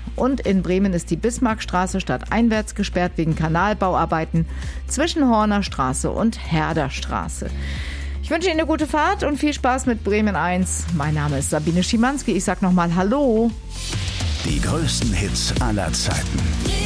Und in Bremen ist die Bismarckstraße stadteinwärts gesperrt wegen Kanalbauarbeiten zwischen Horner Straße und Herderstraße. Ich wünsche Ihnen eine gute Fahrt und viel Spaß mit Bremen 1. Mein Name ist Sabine Schimanski. Ich sag nochmal Hallo. Die größten Hits aller Zeiten.